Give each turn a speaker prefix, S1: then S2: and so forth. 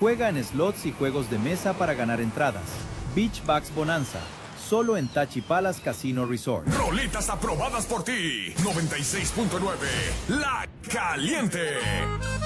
S1: Juega en slots y juegos de mesa para ganar entradas. Beach Bucks Bonanza, solo en Tachi Palace Casino Resort.
S2: Roletas aprobadas por ti. 96.9, La Caliente.